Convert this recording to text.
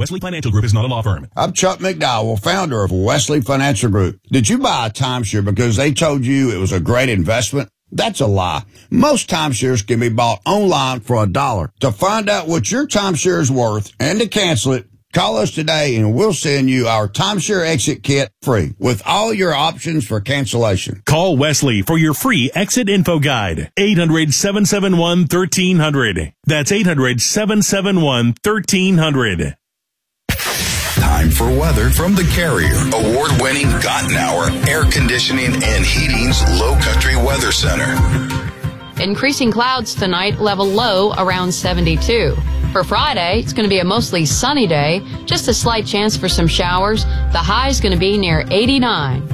Wesley Financial Group is not a law firm. I'm Chuck McDowell, founder of Wesley Financial Group. Did you buy a timeshare because they told you it was a great investment? That's a lie. Most timeshares can be bought online for $1. To find out what your timeshare is worth and to cancel it, call us today and we'll send you our timeshare exit kit free with all your options for cancellation. Call Wesley for your free exit info guide. 800-771-1300. That's 800-771-1300. Time for weather from the Carrier. Award-winning Cotton Hour Air Conditioning and Heating's Low Country Weather Center. Increasing clouds tonight, level low around 72. For Friday, it's going to be a mostly sunny day, just a slight chance for some showers. The high is going to be near 89.